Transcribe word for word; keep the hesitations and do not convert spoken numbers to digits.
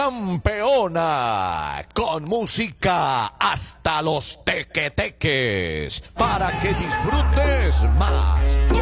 campeona, con música hasta los tequeteques, para que disfrutes más.